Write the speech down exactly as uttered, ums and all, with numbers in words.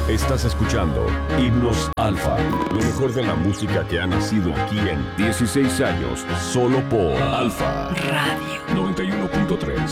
Estás escuchando Himnos Alfa, lo mejor de la música que ha nacido aquí en dieciséis años, solo por Alfa Radio noventa y uno punto tres.